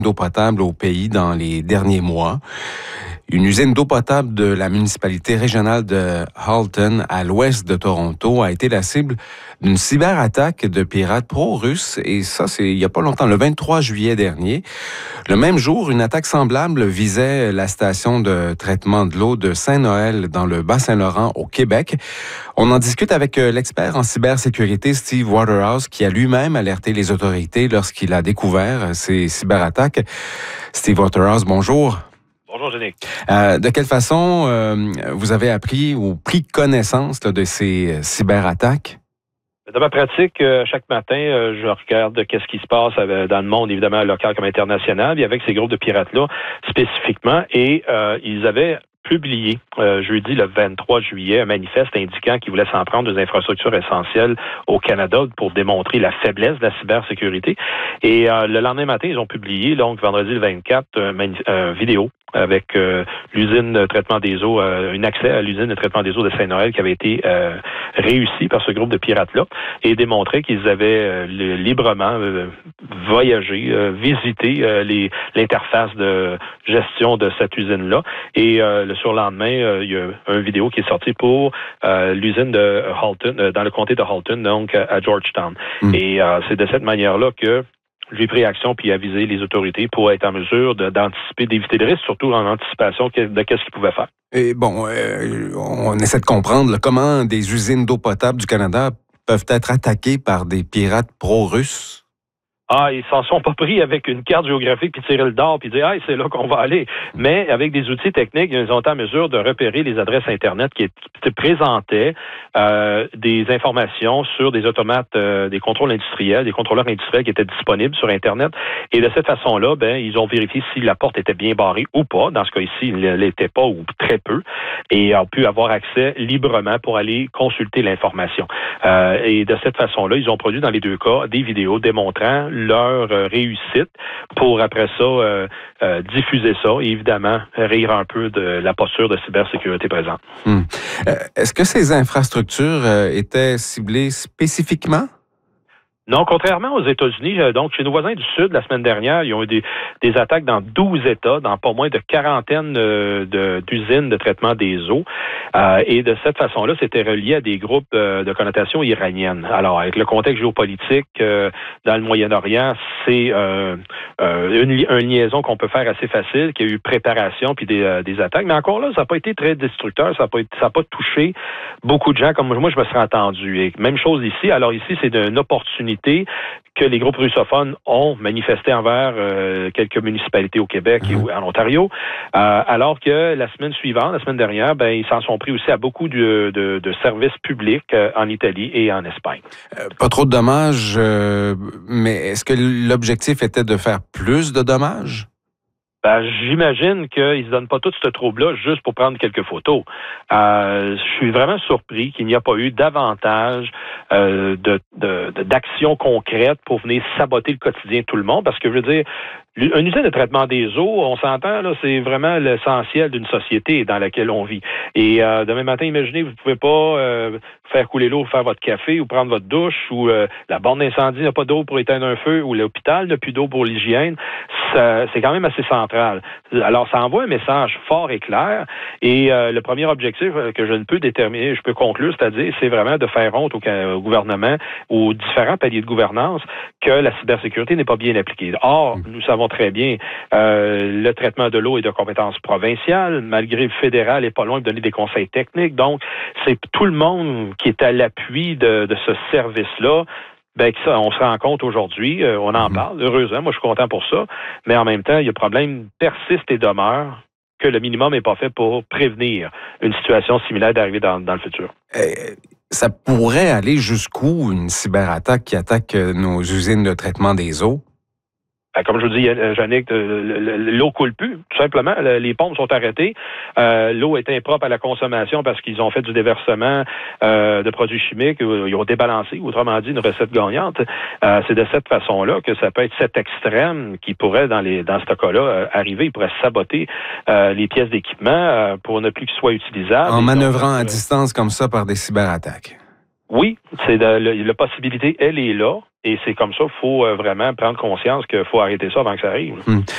d'eau potable au pays dans les derniers mois. Une usine d'eau potable de la municipalité régionale de Halton, à l'ouest de Toronto, a été la cible d'une cyberattaque de pirates pro-russes. Et ça, c'est il n'y a pas longtemps, le 23 juillet dernier. Le même jour, une attaque semblable visait la station de traitement de l'eau de Saint-Noël dans le Bas-Saint-Laurent au Québec. On en discute avec l'expert en cybersécurité Steve Waterhouse, qui a lui-même alerté les autorités lorsqu'il a découvert ces cyberattaques. Steve Waterhouse, bonjour. Bonjour, Yannick. De quelle façon vous avez appris ou pris connaissance de ces cyberattaques? Dans ma pratique, chaque matin, je regarde qu'est-ce qui se passe dans le monde, évidemment, local comme international, et avec ces groupes de pirates-là spécifiquement. Et ils avaient publié jeudi le 23 juillet un manifeste indiquant qu'ils voulaient s'en prendre des infrastructures essentielles au Canada pour démontrer la faiblesse de la cybersécurité. Et le lendemain matin, ils ont publié, donc vendredi le 24, une vidéo avec l'usine de traitement des eaux, un accès à l'usine de traitement des eaux de Saint-Noël qui avait été réussi par ce groupe de pirates-là et démontré qu'ils avaient librement voyagé, visité l'interface de gestion de cette usine-là. Et le surlendemain, il y a une vidéo qui est sortie pour l'usine de Halton, dans le comté de Halton, donc à Georgetown. Et c'est de cette manière-là que j'ai pris action puis avisé les autorités pour être en mesure d'anticiper, d'éviter le risque, surtout en anticipation de qu'est-ce qu'ils pouvaient faire. Et bon, on essaie de comprendre comment des usines d'eau potable du Canada peuvent être attaquées par des pirates pro-russes. Ils s'en sont pas pris avec une carte géographique puis tirer le dard puis dire c'est là qu'on va aller. Mais avec des outils techniques, ils ont été en mesure de repérer les adresses Internet qui présentaient des informations sur des automates, des contrôles industriels, des contrôleurs industriels qui étaient disponibles sur Internet. Et de cette façon-là, ils ont vérifié si la porte était bien barrée ou pas. Dans ce cas ici, il ne l'était pas ou très peu. Et ont pu avoir accès librement pour aller consulter l'information. Et de cette façon-là, ils ont produit dans les deux cas des vidéos démontrant leur réussite pour après ça diffuser ça et évidemment rire un peu de la posture de cybersécurité présente. Est-ce que ces infrastructures étaient ciblées spécifiquement? Non, contrairement aux États-Unis, donc chez nos voisins du Sud, la semaine dernière, ils ont eu des attaques dans 12 États, dans pas moins de quarantaine d'usines de traitement des eaux. Et de cette façon-là, c'était relié à des groupes de connotation iranienne. Alors, avec le contexte géopolitique dans le Moyen-Orient, c'est une liaison qu'on peut faire assez facile, qu'il y a eu préparation puis des attaques. Mais encore là, ça n'a pas été très destructeur, ça n'a pas touché beaucoup de gens comme moi, je me serais entendu. Et même chose ici. Alors ici, c'est une opportunité que les groupes russophones ont manifesté envers quelques municipalités au Québec et en Ontario, alors que la semaine suivante, la semaine dernière, ils s'en sont pris aussi à beaucoup de services publics en Italie et en Espagne. Pas trop de dommages, mais est-ce que l'objectif était de faire plus de dommages? J'imagine qu'ils ne se donnent pas tout ce trouble-là juste pour prendre quelques photos. Je suis vraiment surpris qu'il n'y a pas eu davantage d'actions concrètes pour venir saboter le quotidien de tout le monde, parce que je veux dire, une usine de traitement des eaux, on s'entend, là, c'est vraiment l'essentiel d'une société dans laquelle on vit. Et demain matin, imaginez, vous ne pouvez pas faire couler l'eau, faire votre café ou prendre votre douche, ou la borne d'incendie n'a pas d'eau pour éteindre un feu, ou l'hôpital n'a plus d'eau pour l'hygiène. C'est quand même assez central. Alors, ça envoie un message fort et clair. Et le premier objectif que je ne peux déterminer, je peux conclure, c'est-à-dire, c'est vraiment de faire honte au gouvernement, aux différents paliers de gouvernance, que la cybersécurité n'est pas bien appliquée. Or, nous savons très bien, le traitement de l'eau est de compétence provinciale, malgré le fédéral n'est pas loin de donner des conseils techniques. Donc, c'est tout le monde qui est à l'appui de ce service-là. On se rend compte aujourd'hui, on en parle, heureusement, moi je suis content pour ça, mais en même temps, le problème persiste et demeure que le minimum n'est pas fait pour prévenir une situation similaire d'arriver dans le futur. Ça pourrait aller jusqu'où une cyberattaque qui attaque nos usines de traitement des eaux? Comme je vous dis, Yannick, l'eau coule plus, tout simplement. Les pompes sont arrêtées. L'eau est impropre à la consommation parce qu'ils ont fait du déversement de produits chimiques. Ils ont débalancé, autrement dit, une recette gagnante. C'est de cette façon-là que ça peut être cet extrême qui pourrait, dans ce cas-là, arriver. Il pourrait saboter les pièces d'équipement pour ne plus qu'ils soient utilisables. En manœuvrant à distance comme ça par des cyberattaques. Oui, la possibilité, elle est là. Et c'est comme ça, il faut vraiment prendre conscience qu'il faut arrêter ça avant que ça arrive.